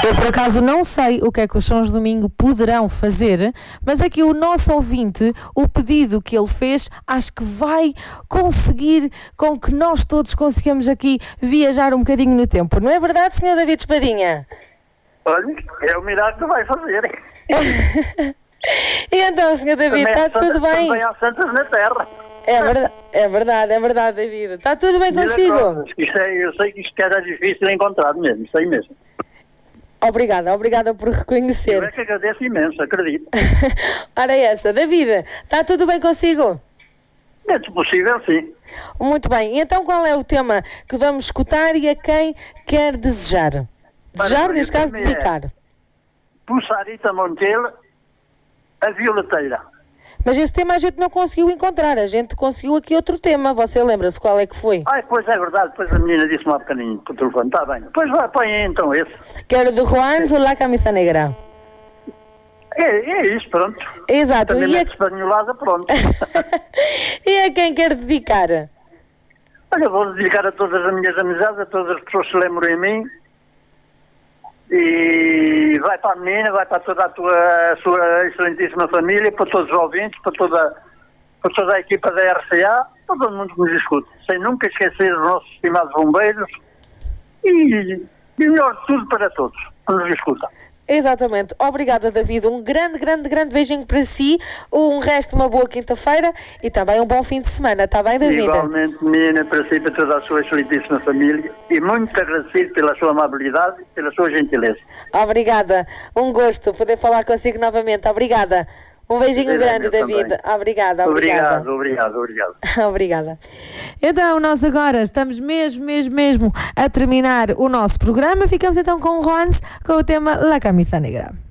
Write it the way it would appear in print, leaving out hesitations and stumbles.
Eu, por acaso, não sei o que é que os Sons de Domingo poderão fazer, mas aqui o nosso ouvinte, o pedido que ele fez, acho que vai conseguir com que nós todos consigamos aqui viajar um bocadinho no tempo. Não é verdade, Sr. David Espadinha? Olha, é o milagre que vai fazer. E então, Sr. David, está tudo bem? Também há santos na terra. É verdade, David. Está tudo bem consigo? Eu sei que isto era difícil encontrar mesmo, sei mesmo. Obrigada por reconhecer. Eu é que agradeço imenso, acredito. Ora essa, David, está tudo bem consigo? Dentro do possível, sim. Muito bem, e então qual é o tema que vamos escutar e a quem quer desejar? Desejar, neste caso, dedicar. Pulsarita Montiel, a violeteira. Mas esse tema a gente não conseguiu encontrar, a gente conseguiu aqui outro tema, você lembra-se qual é que foi? Pois é verdade, depois a menina disse-me há bocadinho por telefone, está bem. Pois vai, põe aí então esse. Quero de Juanes ou La Camisa Negra? É isso, pronto. Exato. Também espanholada, pronto. E a quem quer dedicar? Olha, vou dedicar a todas as minhas amizades, a todas as pessoas que se lembram em mim. E vai para a menina, vai para toda a sua excelentíssima família, para todos os ouvintes, para toda a equipa da RCA, para todo mundo que nos escute. Sem nunca esquecer os nossos estimados bombeiros e melhor de tudo para todos que nos escutam. Exatamente. Obrigada, David. Um grande beijinho para si, um resto de uma boa quinta-feira e também um bom fim de semana. Está bem, David? Igualmente, menina, para si e para toda a sua excelentíssima família e muito agradecido pela sua amabilidade e pela sua gentileza. Obrigada. Um gosto poder falar consigo novamente. Obrigada. Um beijinho grande, David. Também. Obrigada. Obrigada. Então, nós agora estamos mesmo a terminar o nosso programa. Ficamos então com o Juanes com o tema La Camisa Negra.